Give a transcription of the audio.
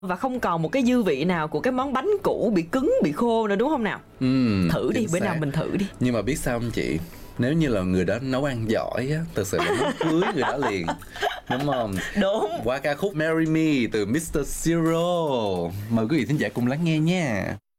và không còn một cái dư vị nào của cái món bánh cũ bị cứng, bị khô nữa, đúng không nào? Thử đi, bữa nào mình thử đi. Nhưng mà biết sao không chị? Nếu như là người đó nấu ăn giỏi á, thực sự là nó cưới người đó liền. Đúng không? Đúng. Qua ca khúc Marry Me từ Mr. Zero. Mời quý vị thính giả cùng lắng nghe nha.